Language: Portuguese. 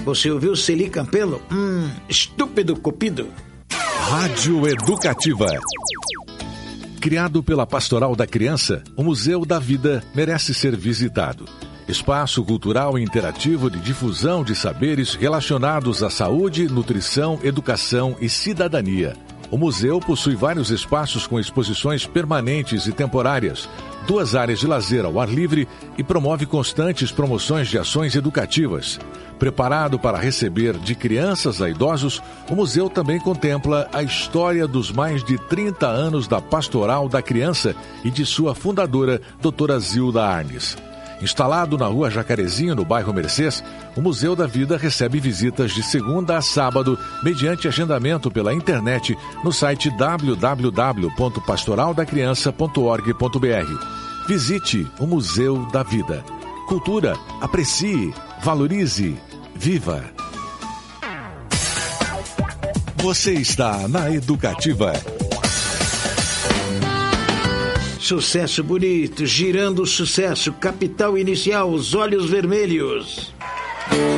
Você ouviu Celi Campelo? Estúpido cupido. Rádio Educativa. Criado pela Pastoral da Criança, o Museu da Vida merece ser visitado. Espaço cultural e interativo de difusão de saberes relacionados à saúde, nutrição, educação e cidadania. O museu possui vários espaços com exposições permanentes e temporárias, 2 áreas de lazer ao ar livre e promove constantes promoções de ações educativas. Preparado para receber de crianças a idosos, o museu também contempla a história dos mais de 30 anos da Pastoral da Criança e de sua fundadora, doutora Zilda Arnes. Instalado na Rua Jacarezinho, no bairro Mercês, o Museu da Vida recebe visitas de segunda a sábado, mediante agendamento pela internet no site www.pastoraldacriança.org.br. Visite o Museu da Vida. Cultura, aprecie, valorize, viva. Você está na Educativa. Sucesso bonito, girando o sucesso, Capital Inicial, os olhos vermelhos.